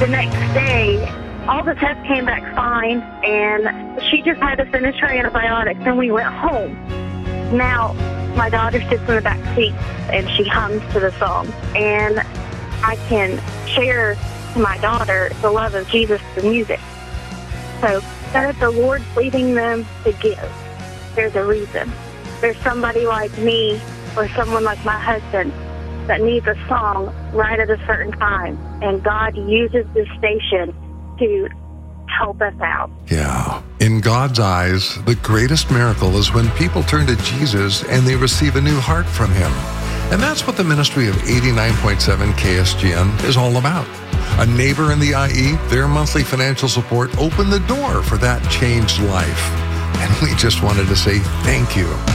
The next day, all the tests came back fine, and she just had to finish her antibiotics, and we went home. Now, my daughter sits in the back seat, and she hums to the song, and I can share to my daughter the love of Jesus through music. So, if the Lord's leading them to give, there's a reason. There's somebody like me or someone like my husband that needs a song right at a certain time, and God uses this station to help us out. Yeah. In God's eyes, the greatest miracle is when people turn to Jesus and they receive a new heart from Him. And that's what the ministry of 89.7 KSGN is all about. A neighbor in the IE, their monthly financial support opened the door for that changed life. And we just wanted to say thank you.